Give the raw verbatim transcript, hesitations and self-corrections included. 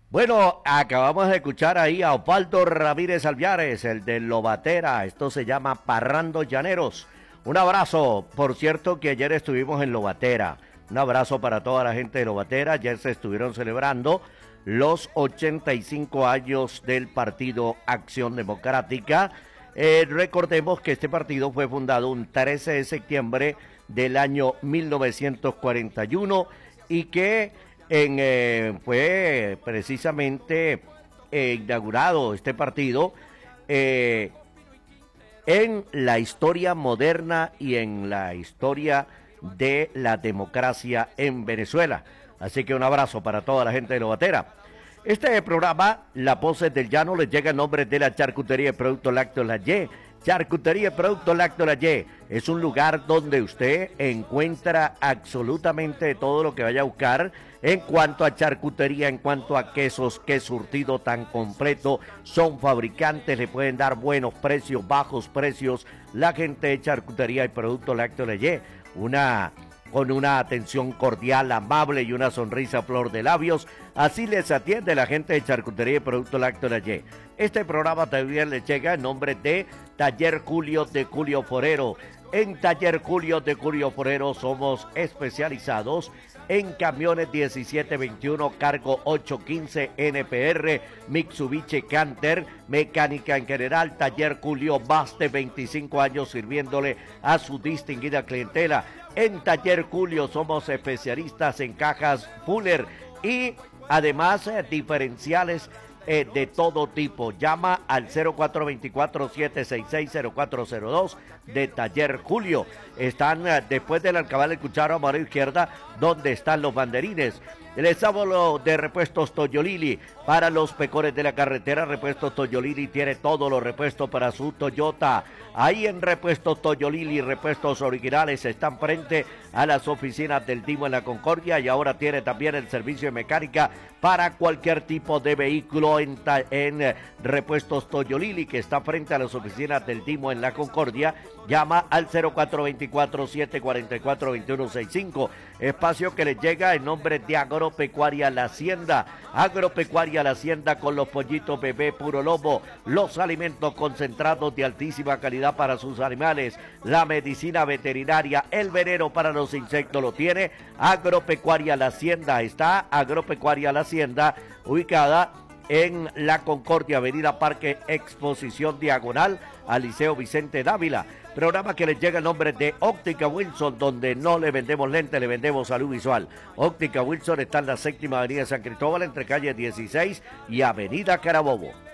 Bueno, acabamos de escuchar ahí a Osvaldo Ramírez Alviares, el de Lobatera. Esto se llama Parrando Llaneros. Un abrazo, por cierto que ayer estuvimos en Lobatera. Un abrazo para toda la gente de Lobatera. Ayer se estuvieron celebrando los ochenta y cinco años del Partido Acción Democrática. Eh, recordemos que este partido fue fundado un trece de septiembre del año mil novecientos cuarenta y uno y que En, eh, fue precisamente eh, inaugurado este partido eh, en la historia moderna y en la historia de la democracia en Venezuela. Así que un abrazo para toda la gente de Lobatera. Este programa, La Voces del Llano, les llega en nombre de la Charcutería de Productos Lácteos La Y. Charcutería de Productos Lácteos La Y es un lugar donde usted encuentra absolutamente todo lo que vaya a buscar en cuanto a charcutería, en cuanto a quesos. Qué surtido tan completo. Son fabricantes, le pueden dar buenos precios, bajos precios. La gente de Charcutería y Productos Lácteos La Y, una... con una atención cordial, amable y una sonrisa a flor de labios. Así les atiende la gente de Charcutería y Productos Lácteos La Y. Este programa también les llega en nombre de Taller Julio de Julio Forero. En Taller Julio de Julio Forero somos especializados en camiones diecisiete veintiuno, cargo ocho quince, N P R, Mitsubishi Canter, mecánica en general. Taller Julio, más de veinticinco años sirviéndole a su distinguida clientela. En Taller Julio somos especialistas en cajas Fuller y además eh, diferenciales eh, de todo tipo. Llama al cero cuatro dos cuatro, siete seis seis, cero cuatro cero dos de Taller Julio. Están eh, después del Alcabal del Cucharo a mano izquierda, donde están los banderines. Les hablo de Repuestos Toyolili. Para los pecores de la carretera, Repuestos Toyolili tiene todos los repuestos para su Toyota. Ahí en Repuestos Toyolili, repuestos originales, están frente a las oficinas del Timo en la Concordia, y ahora tiene también el servicio de mecánica para cualquier tipo de vehículo en, en Repuestos Toyolili, que está frente a las oficinas del Timo en la Concordia. Llama al cero cuatro dos cuatro, siete cuatro cuatro, dos uno seis cinco. Espacio que les llega en nombre de Agropecuaria La Hacienda. Agropecuaria La Hacienda, con los pollitos bebé puro lobo, los alimentos concentrados de altísima calidad para sus animales, la medicina veterinaria, el veneno para los insectos lo tiene Agropecuaria La Hacienda. Está Agropecuaria La Hacienda, ubicada en La Concordia, Avenida Parque Exposición, diagonal al Liceo Vicente Dávila. Programa que les llega en nombre de Óptica Wilson, donde no le vendemos lentes, le vendemos salud visual. Óptica Wilson está en la séptima avenida de San Cristóbal, entre calle dieciséis y avenida Carabobo.